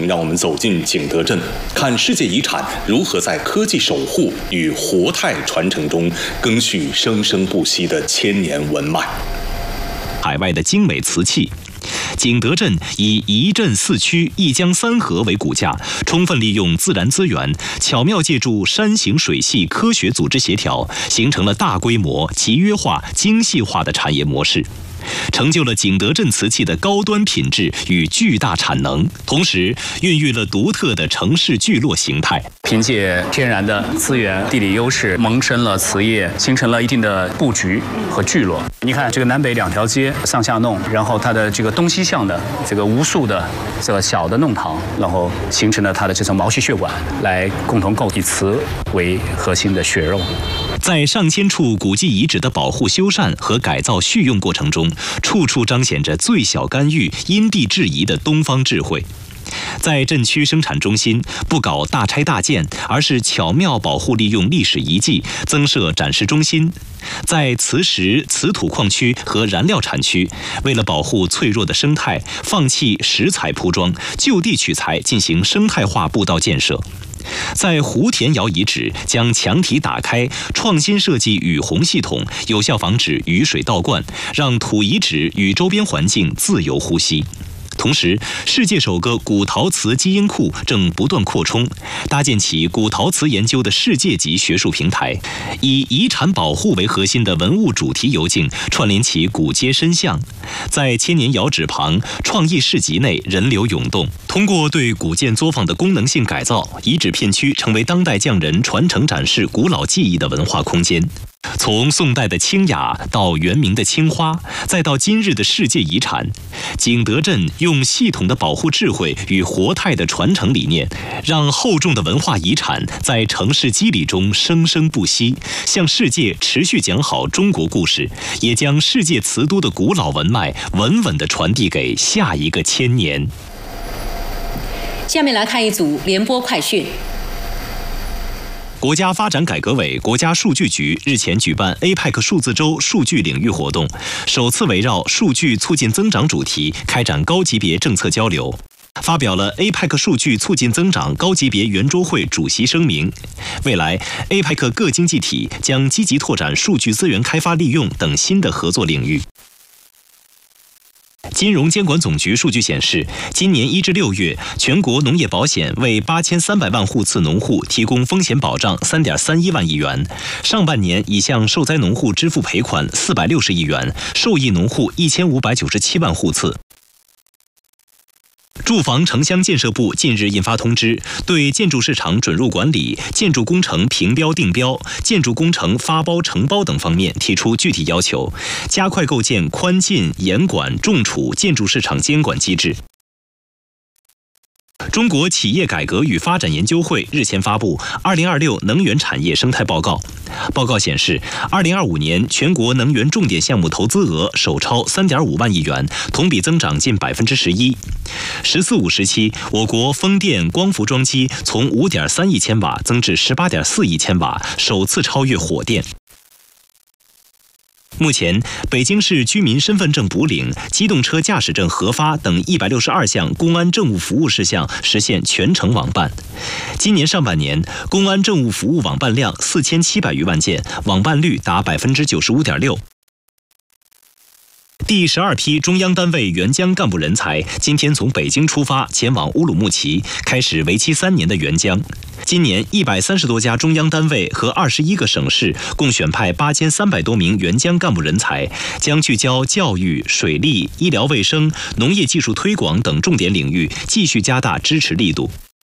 行让我们走进景德镇，看世界遗产如何在科技守护与活态传承中更续生生不息的千年文脉。 海外的精美瓷器。景德镇以一镇四区一江三河为骨架，充分利用自然资源，巧妙借助山形水系科学组织协调，形成了大规模、集约化、精细化的产业模式，成就了景德镇瓷器的高端品质与巨大产能，同时孕育了独特的城市聚落形态。 凭借天然的资源、地理优势，萌生了瓷业，形成了一定的布局和聚落。你看这个南北两条街上下弄，然后它的这个东西向的这个无数的这个小的弄堂，然后形成了它的这层毛细血管，来共同构以瓷为核心的血肉。 在上千处古迹遗址的保护、修缮和改造续用过程中，处处彰显着最小干预、因地制宜的东方智慧。在镇区生产中心不搞大拆大建，而是巧妙保护利用历史遗迹，增设展示中心。在磁石、瓷土矿区和燃料产区，为了保护脆弱的生态，放弃石材铺装，就地取材进行生态化步道建设。在胡田窑遗址，将墙体打开，创新设计雨洪系统，有效防止雨水倒灌，让土遗址与周边环境自由呼吸。同时，世界首个古陶瓷基因库正不断扩充，搭建起古陶瓷研究的世界级学术平台，以遗产保护为核心的文物主题游径串联起古街深巷，在千年窑址旁创意市集内人流涌动。通过对古建作坊的功能性改造，遗址片区成为当代匠人传承展示古老技艺的文化空间。从宋代的清雅到元明的青花，再到今日的世界遗产，景德镇用系统的保护智慧与活态的传承理念，让厚重的文化遗产在城市肌理中生生不息，向世界持续讲好中国故事，也将世界瓷都的古老文脉稳稳地传递给下一个千年。 下面来看一组联播快讯。 国家发展改革委、国家数据局日前举办 APEC 数字周数据领域活动，首次围绕数据促进增长主题开展高级别政策交流，发表了 APEC 数据促进增长高级别圆桌会主席声明。未来 APEC 各经济体将积极拓展数据资源开发利用等新的合作领域。金融监管总局数据显示，今年1至6月，全国农业保险为8300万户次农户提供风险保障3.31万亿元，上半年已向受灾农户支付赔款460亿元，受益农户1597万户次。住房城乡建设部近日印发通知，对建筑市场准入管理、建筑工程评标定标、建筑工程发包承包等方面提出具体要求，加快构建宽进严管重处建筑市场监管机制。中国企业改革与发展研究会日前发布《2026能源产业生态报告》。报告显示，2025年全国能源重点项目投资额首超3.5万亿元，同比增长近11%。“14五”时期，我国风电光伏装机从5.3亿千瓦增至18.4亿千瓦，首次超越火电。目前，北京市居民身份证补领、机动车驾驶证核发等162项公安政务服务事项实现全程网办。今年上半年，公安政务服务网办量4700余万件，网办率达95.6%。第12批中央单位援疆干部人才今天从北京出发，前往乌鲁木齐，开始为期3年的援疆。今年130多家中央单位和21个省市共选派8300多名援疆干部人才，将聚焦教育、水利、医疗卫生、农业技术推广等重点领域，继续加大支持力度。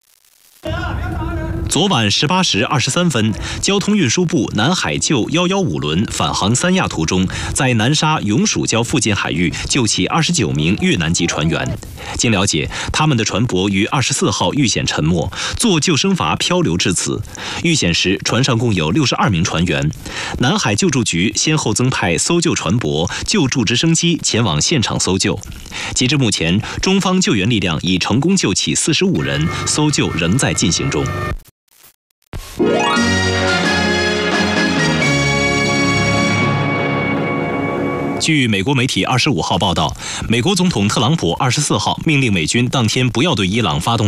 昨晚18时23分，交通运输部南海救115轮返航三亚途中，在南沙永暑礁附近海域救起29名越南籍船员。经了解，他们的船舶于24号遇险沉没，坐救生筏漂流至此。遇险时，船上共有62名船员。南海救助局先后增派搜救船舶、救助直升机前往现场搜救。截至目前，中方救援力量已成功救起45人，搜救仍在进行中。据美国媒体25号报道，美国总统特朗普24号命令美军当天不要对伊朗发动